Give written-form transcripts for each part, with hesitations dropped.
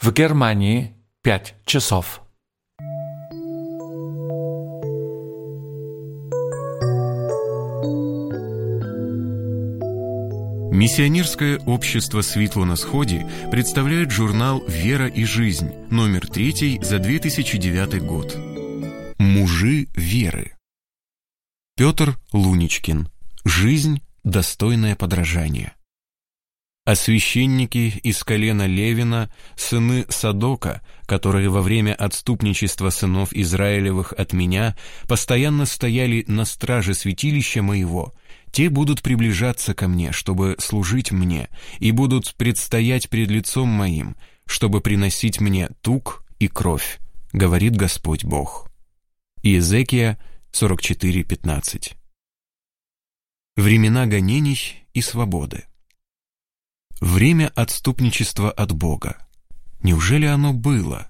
В Германии 5 часов. Миссионерское общество «Светло на сходе» представляет журнал «Вера и жизнь», номер 3 за 2009 год. Мужи веры. Петр Луничкин. Жизнь, достойное подражание. А священники из колена Левина, сыны Садока, которые во время отступничества сынов Израилевых от меня постоянно стояли на страже святилища моего, те будут приближаться ко мне, чтобы служить мне, и будут предстоять пред лицом моим, чтобы приносить мне тук и кровь, говорит Господь Бог. Иезекия 44:15. Времена гонений и свободы. Время отступничества от Бога. Неужели оно было?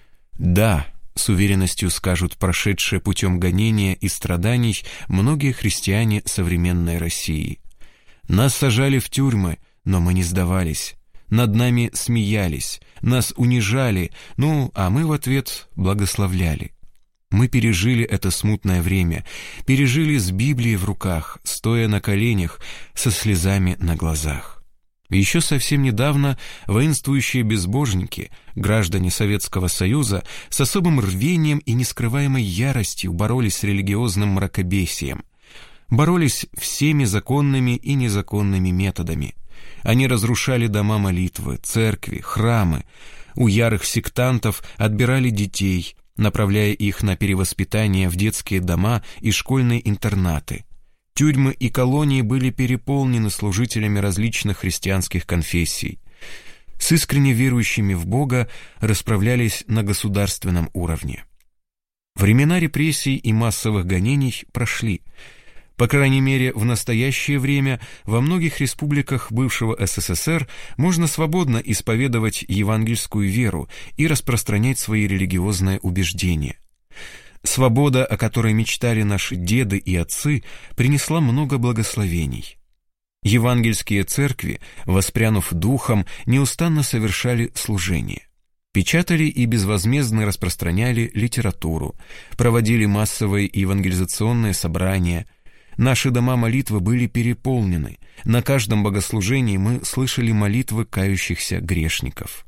Да, с уверенностью скажут прошедшие путем гонения и страданий многие христиане современной России. Нас сажали в тюрьмы, но мы не сдавались. Над нами смеялись, нас унижали, а мы в ответ благословляли. Мы пережили это смутное время, пережили с Библией в руках, стоя на коленях, со слезами на глазах. Еще совсем недавно воинствующие безбожники, граждане Советского Союза, с особым рвением и нескрываемой яростью боролись с религиозным мракобесием. Боролись всеми законными и незаконными методами. Они разрушали дома молитвы, церкви, храмы. У ярых сектантов отбирали детей, направляя их на перевоспитание в детские дома и школьные интернаты. Тюрьмы и колонии были переполнены служителями различных христианских конфессий. С искренне верующими в Бога расправлялись на государственном уровне. Времена репрессий и массовых гонений прошли. По крайней мере, в настоящее время во многих республиках бывшего СССР можно свободно исповедовать евангельскую веру и распространять свои религиозные убеждения. Свобода, о которой мечтали наши деды и отцы, принесла много благословений. Евангельские церкви, воспрянув духом, неустанно совершали служение. Печатали и безвозмездно распространяли литературу, проводили массовые евангелизационные собрания. Наши дома молитвы были переполнены. На каждом богослужении мы слышали молитвы кающихся грешников.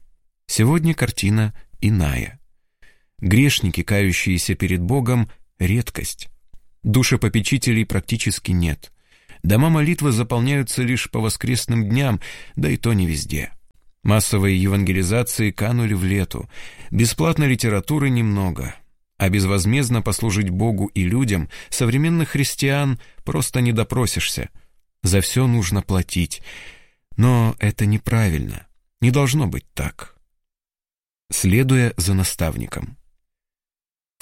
Сегодня картина иная. Грешники, кающиеся перед Богом, — редкость. Душепопечителей практически нет. Дома молитвы заполняются лишь по воскресным дням, да и то не везде. Массовые евангелизации канули в лету. Бесплатной литературы немного. А безвозмездно послужить Богу и людям современных христиан просто не допросишься. За все нужно платить. Но это неправильно. Не должно быть так. Следуя за наставником. В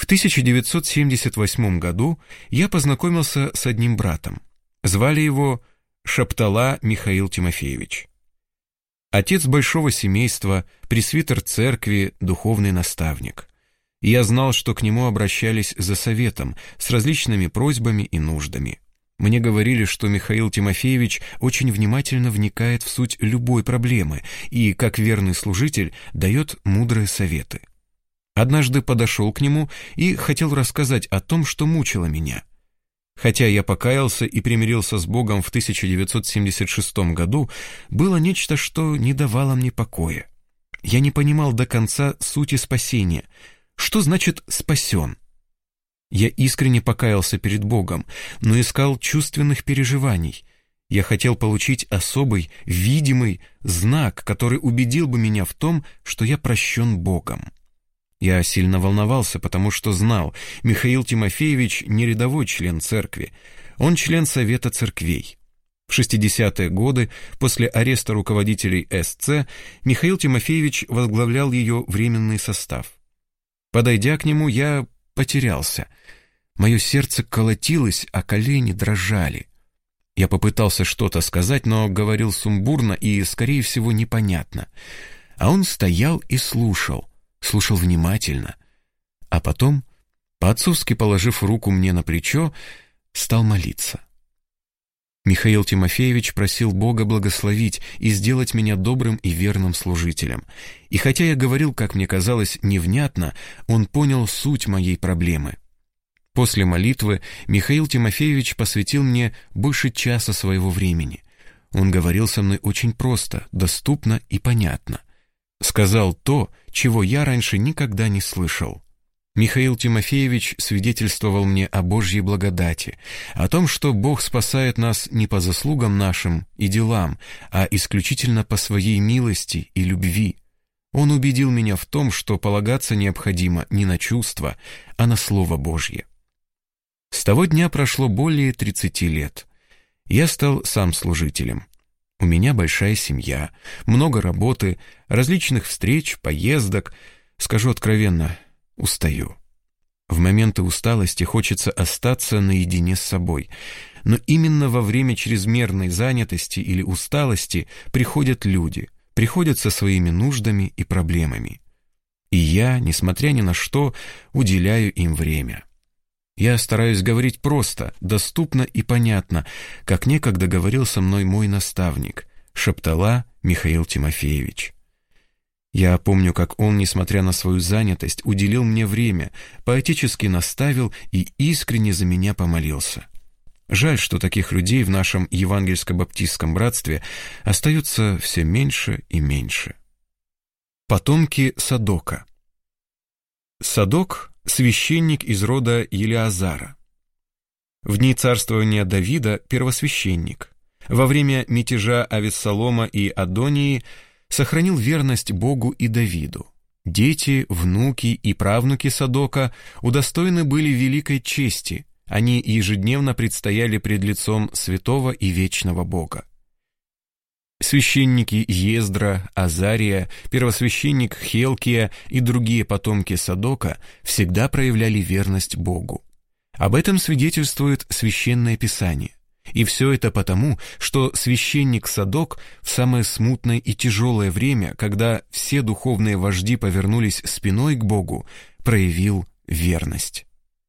1978 году я познакомился с одним братом. Звали его Шаптала Михаил Тимофеевич. Отец большого семейства, пресвитер церкви, духовный наставник. Я знал, что к нему обращались за советом, с различными просьбами и нуждами. Мне говорили, что Михаил Тимофеевич очень внимательно вникает в суть любой проблемы и, как верный служитель, дает мудрые советы. Однажды подошел к нему и хотел рассказать о том, что мучило меня. Хотя я покаялся и примирился с Богом в 1976 году, было нечто, что не давало мне покоя. Я не понимал до конца сути спасения. Что значит «спасен»? Я искренне покаялся перед Богом, но искал чувственных переживаний. Я хотел получить особый, видимый знак, который убедил бы меня в том, что я прощен Богом. Я сильно волновался, потому что знал, Михаил Тимофеевич не рядовой член церкви, он член Совета церквей. В 60-е годы, после ареста руководителей СЦ, Михаил Тимофеевич возглавлял ее временный состав. Подойдя к нему, я потерялся. Мое сердце колотилось, а колени дрожали. Я попытался что-то сказать, но говорил сумбурно и, скорее всего, непонятно. А он стоял и слушал внимательно. А потом, по-отцовски положив руку мне на плечо, стал молиться. Михаил Тимофеевич просил Бога благословить и сделать меня добрым и верным служителем. И хотя я говорил, как мне казалось, невнятно, он понял суть моей проблемы. После молитвы Михаил Тимофеевич посвятил мне больше часа своего времени. Он говорил со мной очень просто, доступно и понятно. Сказал то, чего я раньше никогда не слышал. Михаил Тимофеевич свидетельствовал мне о Божьей благодати, о том, что Бог спасает нас не по заслугам нашим и делам, а исключительно по своей милости и любви. Он убедил меня в том, что полагаться необходимо не на чувства, а на Слово Божье. С того дня прошло более 30 лет. Я стал сам служителем. У меня большая семья, много работы, различных встреч, поездок. Скажу откровенно, устаю. В моменты усталости хочется остаться наедине с собой. Но именно во время чрезмерной занятости или усталости приходят люди, приходят со своими нуждами и проблемами. И я, несмотря ни на что, уделяю им время. Я стараюсь говорить просто, доступно и понятно, как некогда говорил со мной мой наставник, Шаптала Михаил Тимофеевич. Я помню, как он, несмотря на свою занятость, уделил мне время, поотечески наставил и искренне за меня помолился. Жаль, что таких людей в нашем евангельско-баптистском братстве остается все меньше и меньше. Потомки Садока. Садок — священник из рода Елиазара. В дни царствования Давида — первосвященник. Во время мятежа Авессалома и Адонии сохранил верность Богу и Давиду. Дети, внуки и правнуки Садока удостоены были великой чести. Они ежедневно предстояли пред лицом святого и вечного Бога. Священники Ездра, Азария, первосвященник Хелкия и другие потомки Садока всегда проявляли верность Богу. Об этом свидетельствует Священное Писание. И все это потому, что священник Садок в самое смутное и тяжелое время, когда все духовные вожди повернулись спиной к Богу, проявил верность.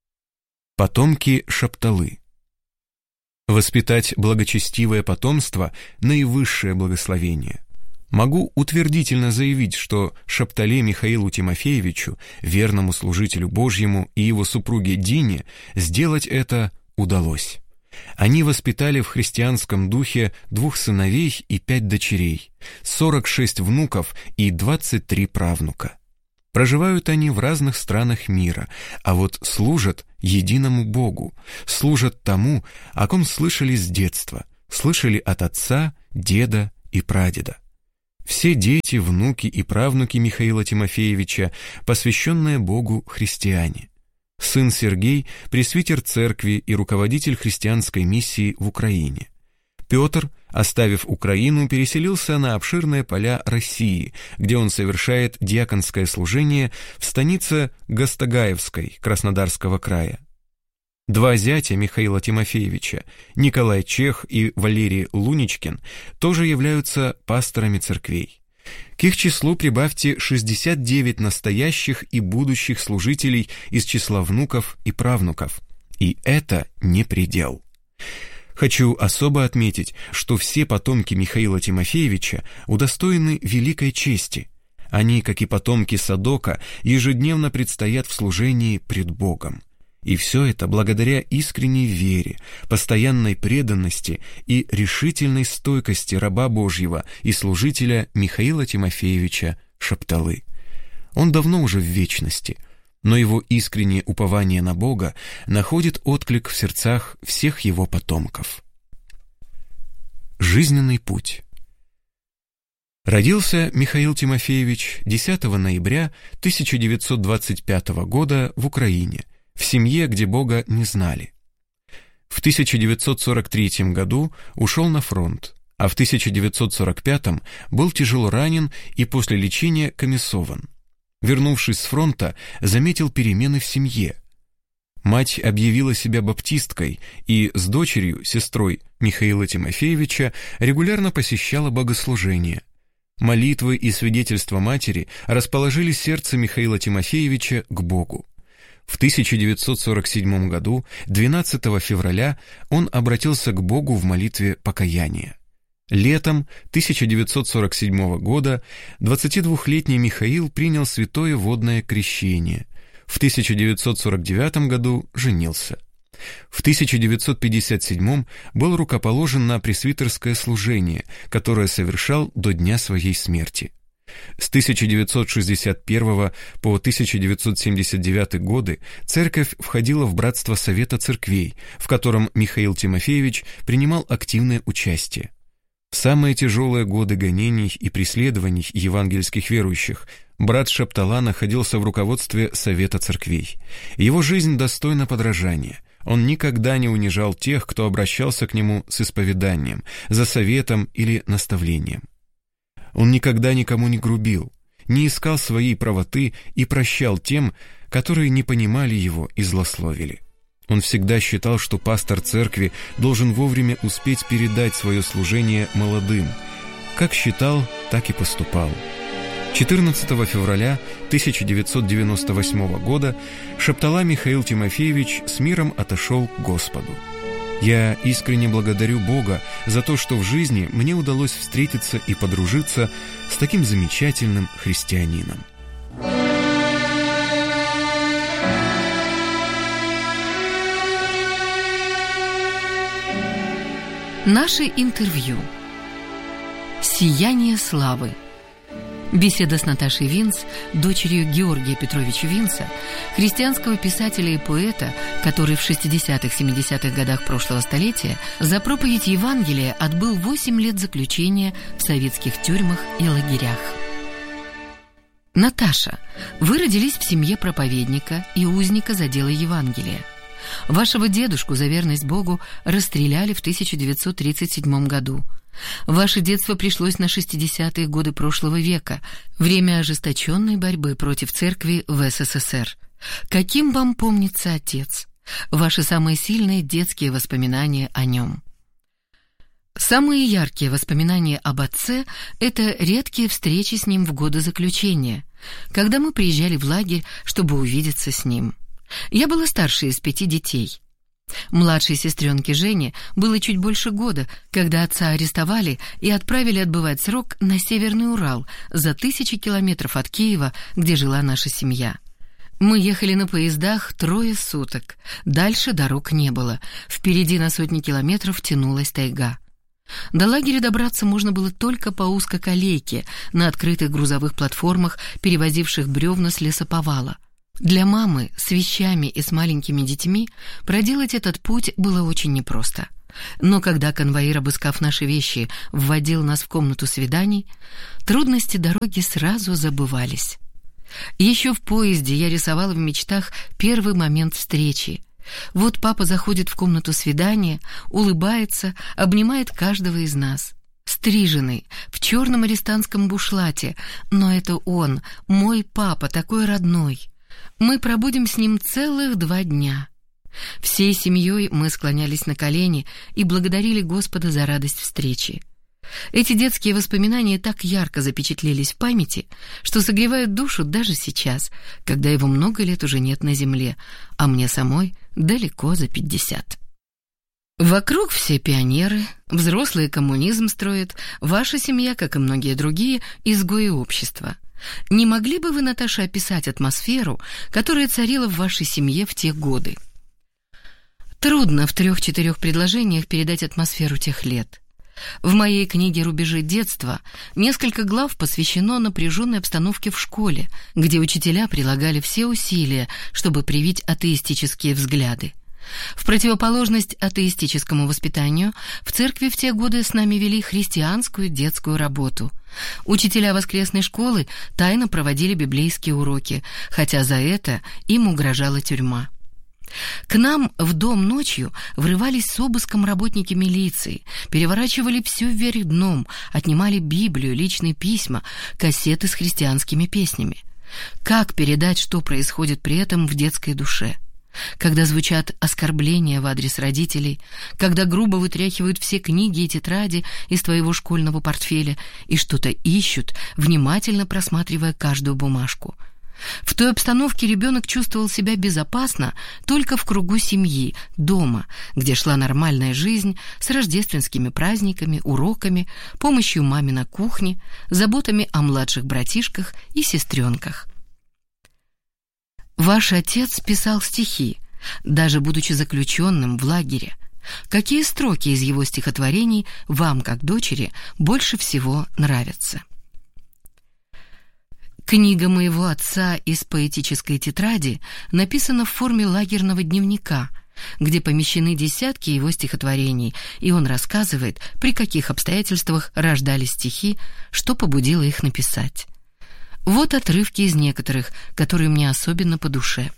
Потомки Шапталы. Воспитать благочестивое потомство – наивысшее благословение. Могу утвердительно заявить, что Шаптале Михаилу Тимофеевичу, верному служителю Божьему, и его супруге Дине сделать это удалось. Они воспитали в христианском духе 2 сыновей и 5 дочерей, 46 внуков и 23 правнука. Проживают они в разных странах мира, а вот служат единому Богу, служат тому, о ком слышали с детства, слышали от отца, деда и прадеда. Все дети, внуки и правнуки Михаила Тимофеевича, посвященные Богу христиане. Сын Сергей – пресвитер церкви и руководитель христианской миссии в Украине. Петр, оставив Украину, переселился на обширные поля России, где он совершает диаконское служение в станице Гастагаевской Краснодарского края. 2 зятя Михаила Тимофеевича, Николай Чех и Валерий Луничкин, тоже являются пасторами церквей. К их числу прибавьте 69 настоящих и будущих служителей из числа внуков и правнуков. И это не предел. Хочу особо отметить, что все потомки Михаила Тимофеевича удостоены великой чести. Они, как и потомки Садока, ежедневно предстоят в служении пред Богом. И все это благодаря искренней вере, постоянной преданности и решительной стойкости раба Божьего и служителя Михаила Тимофеевича Шапталы. Он давно уже в вечности, но его искреннее упование на Бога находит отклик в сердцах всех его потомков. Жизненный путь. Родился Михаил Тимофеевич 10 ноября 1925 года в Украине, в семье, где Бога не знали. В 1943 году ушел на фронт, а в 1945 был тяжело ранен и после лечения комиссован. Вернувшись с фронта, заметил перемены в семье. Мать объявила себя баптисткой и с дочерью, сестрой Михаила Тимофеевича, регулярно посещала богослужения. Молитвы и свидетельства матери расположили сердце Михаила Тимофеевича к Богу. В 1947 году, 12 февраля, он обратился к Богу в молитве покаяния. Летом 1947 года 22-летний Михаил принял святое водное крещение. В 1949 году женился. В 1957 был рукоположен на пресвитерское служение, которое совершал до дня своей смерти. С 1961 по 1979 годы церковь входила в братство Совета церквей, в котором Михаил Тимофеевич принимал активное участие. В самые тяжелые годы гонений и преследований евангельских верующих брат Шаптала находился в руководстве Совета церквей. Его жизнь достойна подражания. Он никогда не унижал тех, кто обращался к нему с исповеданием, за советом или наставлением. Он никогда никому не грубил, не искал своей правоты и прощал тем, которые не понимали его и злословили. Он всегда считал, что пастор церкви должен вовремя успеть передать свое служение молодым. Как считал, так и поступал. 14 февраля 1998 года Шаптала Михаил Тимофеевич с миром отошел к Господу. Я искренне благодарю Бога за то, что в жизни мне удалось встретиться и подружиться с таким замечательным христианином. Наше интервью. «Сияние славы». Беседа с Наташей Винц, дочерью Георгия Петровича Винца, христианского писателя и поэта, который в 60-70-х годах прошлого столетия за проповедь Евангелия отбыл 8 лет заключения в советских тюрьмах и лагерях. Наташа, вы родились в семье проповедника и узника за дело Евангелия. Вашего дедушку за верность Богу расстреляли в 1937 году. Ваше детство пришлось на 60-е годы прошлого века, время ожесточенной борьбы против церкви в СССР. Каким вам помнится отец? Ваши самые сильные детские воспоминания о нем? Самые яркие воспоминания об отце – это редкие встречи с ним в годы заключения, когда мы приезжали в лагерь, чтобы увидеться с ним. Я была старшей из 5 детей. Младшей сестренке Жене было чуть больше года, когда отца арестовали и отправили отбывать срок на Северный Урал, за 1000 километров от Киева, где жила наша семья. Мы ехали на поездах 3 суток. Дальше дорог не было. Впереди на сотни километров тянулась тайга. До лагеря добраться можно было только по узкоколейке на открытых грузовых платформах, перевозивших бревна с лесоповала. Для мамы с вещами и с маленькими детьми проделать этот путь было очень непросто. Но когда конвоир, обыскав наши вещи, вводил нас в комнату свиданий, трудности дороги сразу забывались. Еще в поезде я рисовала в мечтах первый момент встречи. Вот папа заходит в комнату свидания, улыбается, обнимает каждого из нас. Стриженный, в черном арестантском бушлате, но это он, мой папа, такой родной. Мы пробудем с ним целых 2 дня. Всей семьей мы склонялись на колени и благодарили Господа за радость встречи. Эти детские воспоминания так ярко запечатлелись в памяти, что согревают душу даже сейчас, когда его много лет уже нет на земле, а мне самой далеко за 50. Вокруг все пионеры, взрослые коммунизм строят, ваша семья, как и многие другие, изгои общества. Не могли бы вы, Наташа, описать атмосферу, которая царила в вашей семье в те годы? Трудно в 3-4 предложениях передать атмосферу тех лет. В моей книге «Рубежи детства» несколько глав посвящено напряженной обстановке в школе, где учителя прилагали все усилия, чтобы привить атеистические взгляды. В противоположность атеистическому воспитанию, в церкви в те годы с нами вели христианскую детскую работу. Учителя воскресной школы тайно проводили библейские уроки, хотя за это им угрожала тюрьма. К нам в дом ночью врывались с обыском работники милиции, переворачивали все вверх дном, отнимали Библию, личные письма, кассеты с христианскими песнями. Как передать, что происходит при этом в детской душе? Когда звучат оскорбления в адрес родителей, когда грубо вытряхивают все книги и тетради из твоего школьного портфеля и что-то ищут, внимательно просматривая каждую бумажку. В той обстановке ребенок чувствовал себя безопасно только в кругу семьи, дома, где шла нормальная жизнь с рождественскими праздниками, уроками, помощью маме на кухне, заботами о младших братишках и сестренках. Ваш отец писал стихи, даже будучи заключенным в лагере. Какие строки из его стихотворений вам, как дочери, больше всего нравятся? Книга моего отца из поэтической тетради написана в форме лагерного дневника, где помещены десятки его стихотворений, и он рассказывает, при каких обстоятельствах рождались стихи, что побудило их написать. Вот отрывки из некоторых, которые мне особенно по душе.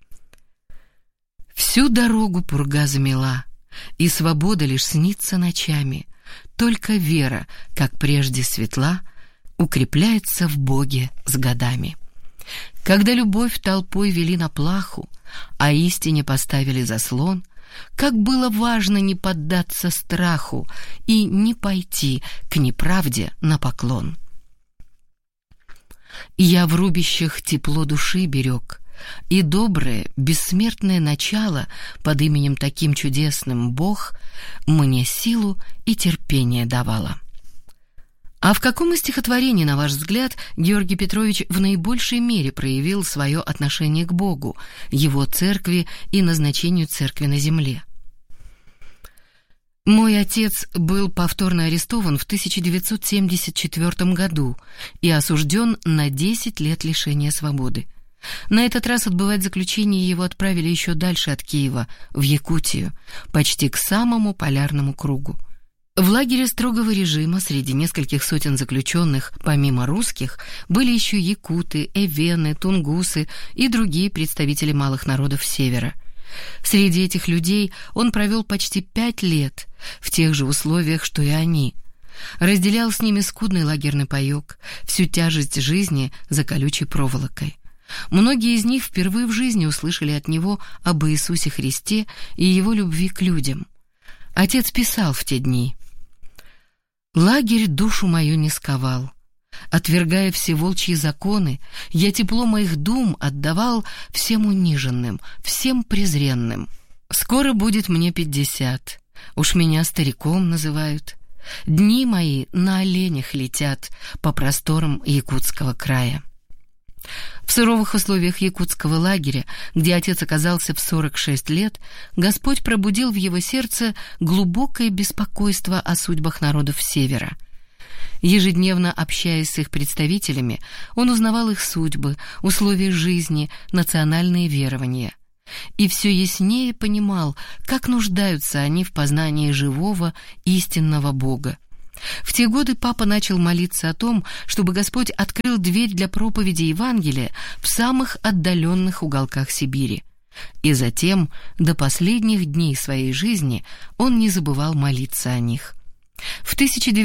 «Всю дорогу пурга замела, и свобода лишь снится ночами. Только вера, как прежде светла, укрепляется в Боге с годами. Когда любовь толпой вели на плаху, а истине поставили заслон, как было важно не поддаться страху и не пойти к неправде на поклон. Я в рубищах тепло души берег, и доброе, бессмертное начало под именем таким чудесным Бог мне силу и терпение давало». А в каком из стихотворений, на ваш взгляд, Георгий Петрович в наибольшей мере проявил свое отношение к Богу, Его церкви и назначению церкви на земле? Мой отец был повторно арестован в 1974 году и осужден на 10 лет лишения свободы. На этот раз отбывать заключение его отправили еще дальше от Киева, в Якутию, почти к самому полярному кругу. В лагере строгого режима среди нескольких сотен заключенных, помимо русских, были еще якуты, эвены, тунгусы и другие представители малых народов Севера. Среди этих людей он провел почти 5 лет, в тех же условиях, что и они. Разделял с ними скудный лагерный паёк, всю тяжесть жизни за колючей проволокой. Многие из них впервые в жизни услышали от него об Иисусе Христе и его любви к людям. Отец писал в те дни: «Лагерь душу мою не сковал. Отвергая все волчьи законы, я тепло моих дум отдавал всем униженным, всем презренным. Скоро будет мне 50, уж меня стариком называют. Дни мои на оленях летят по просторам якутского края». В суровых условиях якутского лагеря, где отец оказался в 46 лет, Господь пробудил в его сердце глубокое беспокойство о судьбах народов Севера. Ежедневно общаясь с их представителями, он узнавал их судьбы, условия жизни, национальные верования. И все яснее понимал, как нуждаются они в познании живого, истинного Бога. В те годы папа начал молиться о том, чтобы Господь открыл дверь для проповеди Евангелия в самых отдаленных уголках Сибири. И затем, до последних дней своей жизни, он не забывал молиться о них. В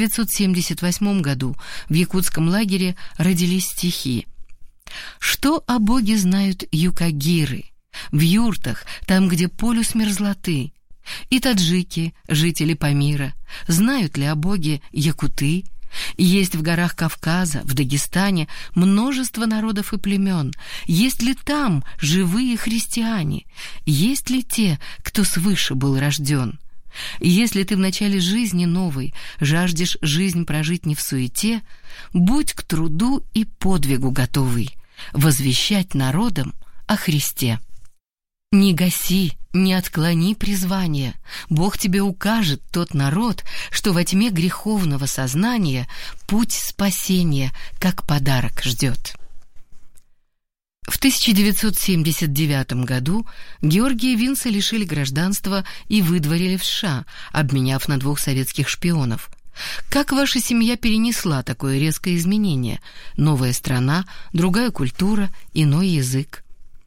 1978 году в якутском лагере родились стихи. «Что о Боге знают юкагиры? В юртах, там, где полюс мерзлоты. И таджики, жители Памира, знают ли о Боге якуты? Есть в горах Кавказа, в Дагестане множество народов и племен. Есть ли там живые христиане? Есть ли те, кто свыше был рожден? Если ты в начале жизни новой жаждешь жизнь прожить не в суете, будь к труду и подвигу готовый, возвещать народам о Христе. Не гаси, не отклони призвание. Бог тебе укажет тот народ, что во тьме греховного сознания путь спасения, как подарок, ждет». В 1979 году Георгия Винца лишили гражданства и выдворили в США, обменяв на 2 советских шпионов. Как ваша семья перенесла такое резкое изменение? Новая страна, другая культура, иной язык.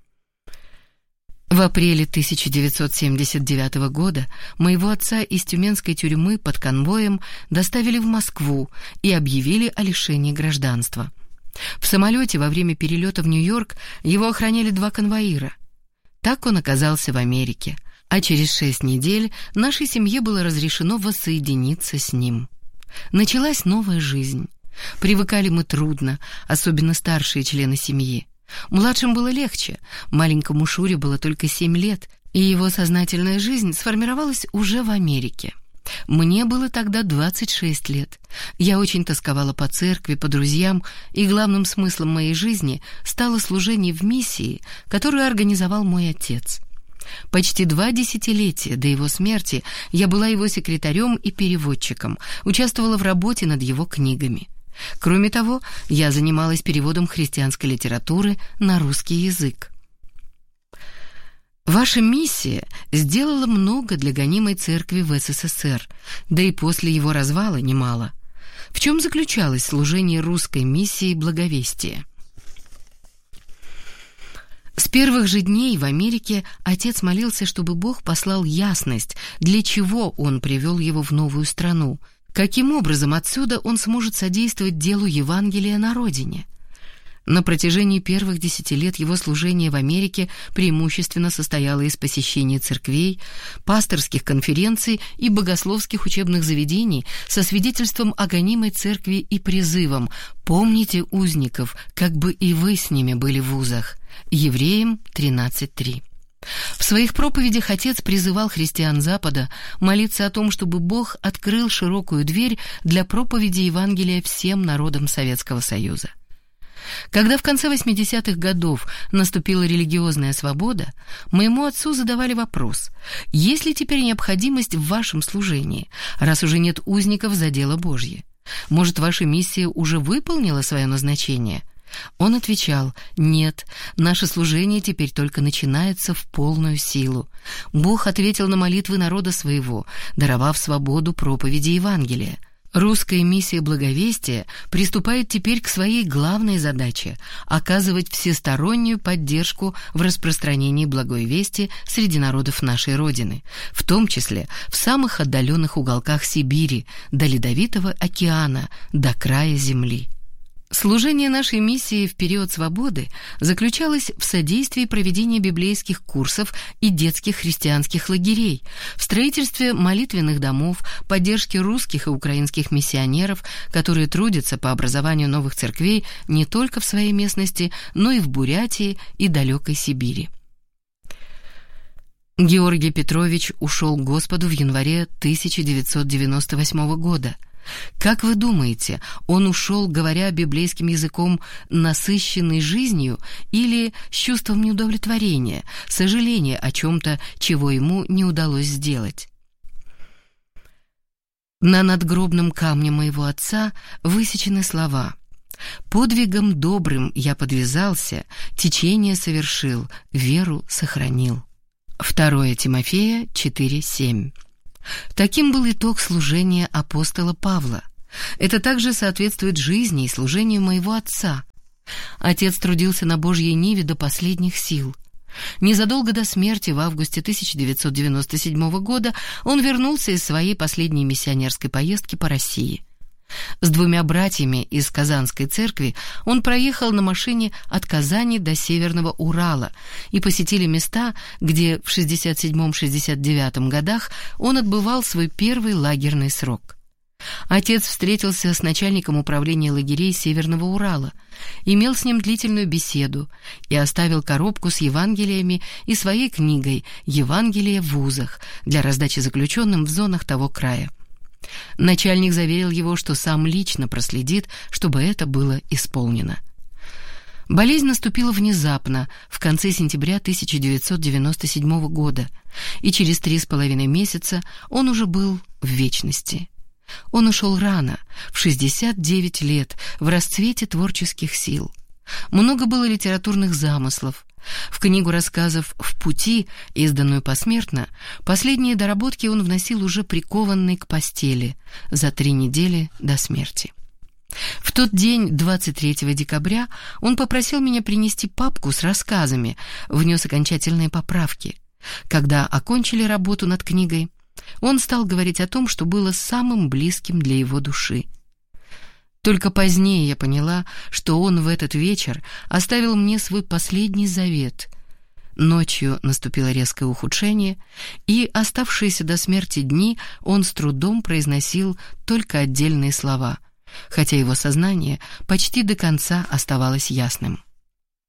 В апреле 1979 года моего отца из тюменской тюрьмы под конвоем доставили в Москву и объявили о лишении гражданства. В самолете во время перелета в Нью-Йорк его охраняли 2 конвоира. Так он оказался в Америке, а через 6 недель нашей семье было разрешено воссоединиться с ним. Началась новая жизнь. Привыкали мы трудно, особенно старшие члены семьи. Младшим было легче, маленькому Шуре было только 7 лет, и его сознательная жизнь сформировалась уже в Америке. Мне было тогда 26 лет. Я очень тосковала по церкви, по друзьям, и главным смыслом моей жизни стало служение в миссии, которую организовал мой отец. Почти 2 десятилетия до его смерти я была его секретарем и переводчиком, участвовала в работе над его книгами. Кроме того, я занималась переводом христианской литературы на русский язык. Ваша миссия сделала много для гонимой церкви в СССР, да и после его развала немало. В чем заключалось служение русской миссии благовестия? С первых же дней в Америке отец молился, чтобы Бог послал ясность, для чего он привел его в новую страну, каким образом отсюда он сможет содействовать делу Евангелия на родине. На протяжении первых 10 лет его служение в Америке преимущественно состояло из посещения церквей, пасторских конференций и богословских учебных заведений со свидетельством о гонимой церкви и призывом «Помните узников, как бы и вы с ними были в узах». Евреям 13:3. В своих проповедях отец призывал христиан Запада молиться о том, чтобы Бог открыл широкую дверь для проповеди Евангелия всем народам Советского Союза. Когда в конце 80-х годов наступила религиозная свобода, моему отцу задавали вопрос: есть ли теперь необходимость в вашем служении, раз уже нет узников за дело Божье? Может, ваша миссия уже выполнила свое назначение? Он отвечал: нет, наше служение теперь только начинается в полную силу. Бог ответил на молитвы народа своего, даровав свободу проповеди Евангелия. Русская миссия благовестия приступает теперь к своей главной задаче – оказывать всестороннюю поддержку в распространении благой вести среди народов нашей Родины, в том числе в самых отдаленных уголках Сибири, до Ледовитого океана, до края земли. Служение нашей миссии в период свободы заключалось в содействии проведения библейских курсов и детских христианских лагерей, в строительстве молитвенных домов, поддержке русских и украинских миссионеров, которые трудятся по образованию новых церквей не только в своей местности, но и в Бурятии и далекой Сибири. Георгий Петрович ушел к Господу в январе 1998 года. Как вы думаете, он ушел, говоря библейским языком, насыщенный жизнью или с чувством неудовлетворения, сожаления о чем-то, чего ему не удалось сделать? На надгробном камне моего отца высечены слова: «Подвигом добрым я подвязался, течение совершил, веру сохранил». 2 Тимофея 4:7. Таким был итог служения апостола Павла. Это также соответствует жизни и служению моего отца. Отец трудился на Божьей ниве до последних сил. Незадолго до смерти в августе 1997 года он вернулся из своей последней миссионерской поездки по России. С 2 братьями из Казанской церкви он проехал на машине от Казани до Северного Урала и посетили места, где в 67-69 годах он отбывал свой первый лагерный срок. Отец встретился с начальником управления лагерей Северного Урала, имел с ним длительную беседу и оставил коробку с Евангелиями и своей книгой «Евангелие в вузах» для раздачи заключенным в зонах того края. Начальник заверил его, что сам лично проследит, чтобы это было исполнено. Болезнь наступила внезапно, в конце сентября 1997 года, и через 3,5 месяца он уже был в вечности. Он ушел рано, в 69 лет, в расцвете творческих сил. Много было литературных замыслов. В книгу рассказов «В пути», изданную посмертно, последние доработки он вносил уже прикованный к постели за 3 недели до смерти. В тот день, 23 декабря, он попросил меня принести папку с рассказами, внес окончательные поправки. Когда окончили работу над книгой, он стал говорить о том, что было самым близким для его души. Только позднее я поняла, что он в этот вечер оставил мне свой последний завет. Ночью наступило резкое ухудшение, и оставшиеся до смерти дни он с трудом произносил только отдельные слова, хотя его сознание почти до конца оставалось ясным.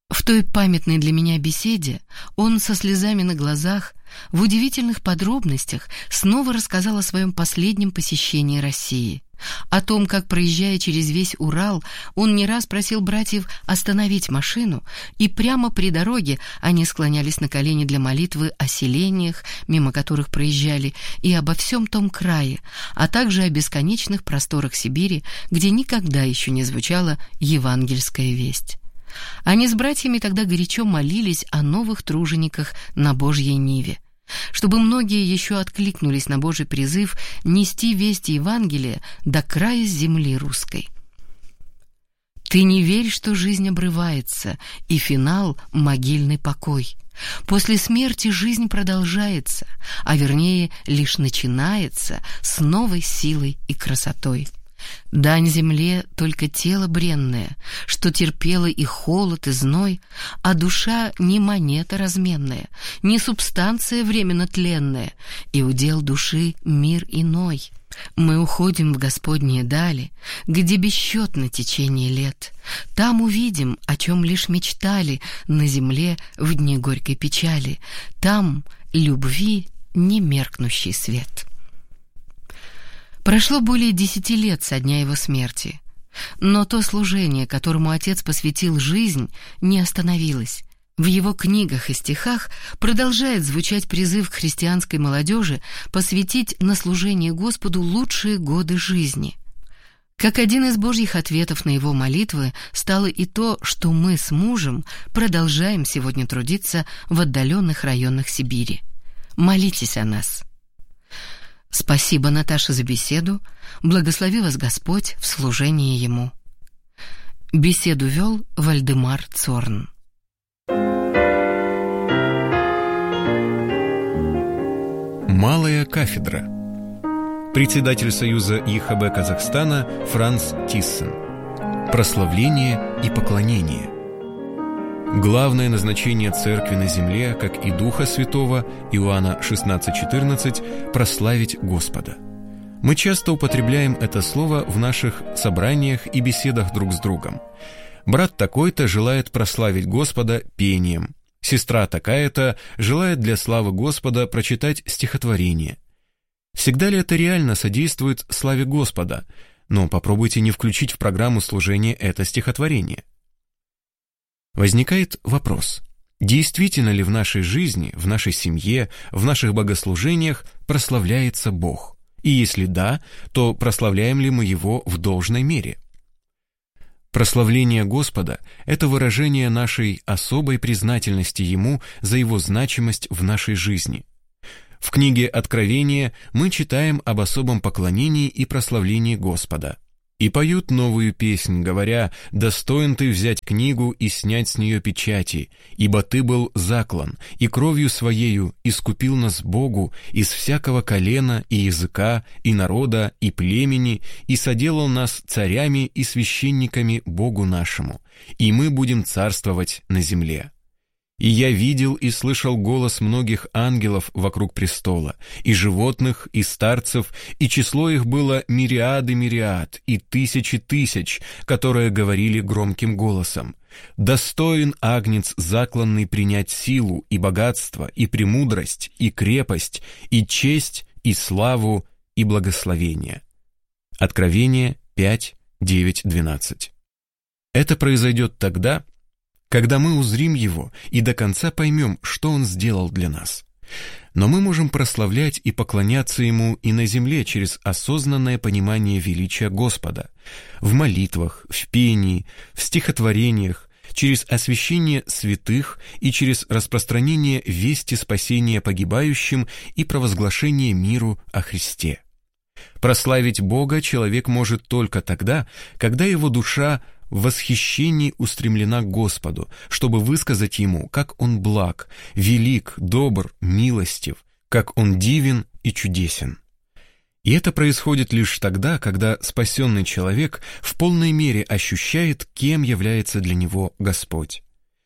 В той памятной для меня беседе он со слезами на глазах, в удивительных подробностях снова рассказал о своем последнем посещении России, о том, как, проезжая через весь Урал, он не раз просил братьев остановить машину, и прямо при дороге они склонялись на колени для молитвы о селениях, мимо которых проезжали, и обо всем том крае, а также о бесконечных просторах Сибири, где никогда еще не звучала евангельская весть. Они с братьями тогда горячо молились о новых тружениках на Божьей ниве, чтобы многие еще откликнулись на Божий призыв нести весть Евангелия до края земли русской. «Ты не верь, что жизнь обрывается, и финал — могильный покой. После смерти жизнь продолжается, а вернее лишь начинается с новой силой и красотой. Дань земле только тело бренное, что терпело и холод, и зной, а душа не монета разменная, не субстанция временно тленная, и удел души мир иной. Мы уходим в Господние дали, где бесчетно течение лет. Там увидим, о чем лишь мечтали на земле в дни горькой печали. Там любви немеркнущий свет». Прошло более 10 лет со дня его смерти, но то служение, которому отец посвятил жизнь, не остановилось. В его книгах и стихах продолжает звучать призыв к христианской молодежи посвятить на служение Господу лучшие годы жизни. Как один из Божьих ответов на его молитвы стало и то, что мы с мужем продолжаем сегодня трудиться в отдаленных районах Сибири. Молитесь о нас. Спасибо, Наташа, за беседу. Благослови вас Господь в служении Ему. Беседу вел Вальдемар Цорн. Малая кафедра. Председатель Союза ИХБ Казахстана Франц Тиссен. Прославление и поклонение. Главное назначение Церкви на земле, как и Духа Святого, Иоанна 16:14, прославить Господа. Мы часто употребляем это слово в наших собраниях и беседах друг с другом. Брат такой-то желает прославить Господа пением. Сестра такая-то желает для славы Господа прочитать стихотворение. Всегда ли это реально содействует славе Господа? Но попробуйте не включить в программу служения это стихотворение. Возникает вопрос: действительно ли в нашей жизни, в нашей семье, в наших богослужениях прославляется Бог? И если да, то прославляем ли мы Его в должной мере? Прославление Господа – это выражение нашей особой признательности Ему за Его значимость в нашей жизни. В книге Откровения мы читаем об особом поклонении и прославлении Господа. И поют новую песнь, говоря: «Достоин ты взять книгу и снять с нее печати, ибо ты был заклан, и кровью своею искупил нас Богу из всякого колена и языка, и народа, и племени, и соделал нас царями и священниками Богу нашему, и мы будем царствовать на земле». И я видел и слышал голос многих ангелов вокруг престола, и животных, и старцев, и число их было мириады мириад, и тысячи тысяч, которые говорили громким голосом: «Достоин агнец закланный принять силу, и богатство, и премудрость, и крепость, и честь, и славу, и благословение». Откровение 5, 9, 12. Это произойдет тогда, когда мы узрим Его и до конца поймем, что Он сделал для нас. Но мы можем прославлять и поклоняться Ему и на земле через осознанное понимание величия Господа, в молитвах, в пении, в стихотворениях, через освящение святых и через распространение вести спасения погибающим и провозглашение миру о Христе. Прославить Бога человек может только тогда, когда его душа в восхищении устремлена к Господу, чтобы высказать Ему, как Он благ, велик, добр, милостив, как Он дивен и чудесен. И это происходит лишь тогда, когда спасенный человек в полной мере ощущает, кем является для него Господь.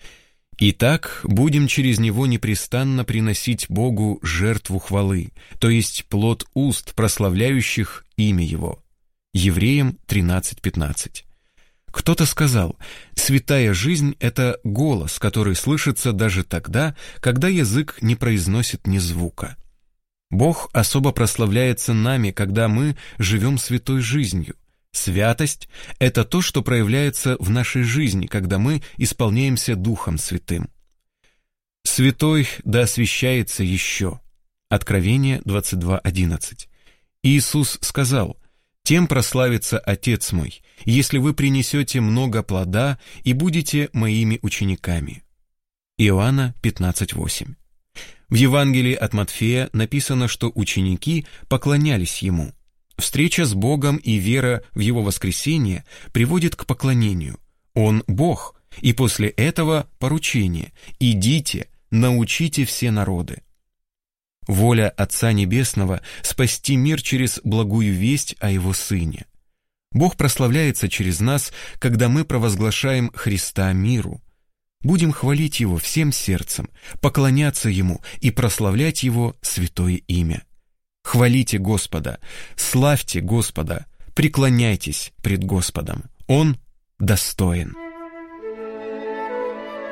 Итак, будем через него непрестанно приносить Богу жертву хвалы, то есть плод уст, прославляющих имя Его. Евреям 13:15. Кто-то сказал, святая жизнь — это голос, который слышится даже тогда, когда язык не произносит ни звука. Бог особо прославляется нами, когда мы живем святой жизнью. Святость — это то, что проявляется в нашей жизни, когда мы исполняемся Духом Святым. «Святой да освящается еще». Откровение 22:11. Иисус сказал: «Тем прославится Отец мой, если вы принесете много плода и будете моими учениками». Иоанна 15:8. В Евангелии от Матфея написано, что ученики поклонялись Ему. Встреча с Богом и вера в Его воскресение приводит к поклонению. Он Бог, и после этого поручение: «Идите, научите все народы». Воля Отца Небесного — спасти мир через благую весть о Его Сыне. Бог прославляется через нас, когда мы провозглашаем Христа миру. Будем хвалить Его всем сердцем, поклоняться Ему и прославлять Его святое имя. Хвалите Господа, славьте Господа, преклоняйтесь пред Господом. Он достоин.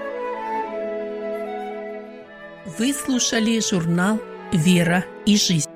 Вы слушали журнал «Вера и жизнь».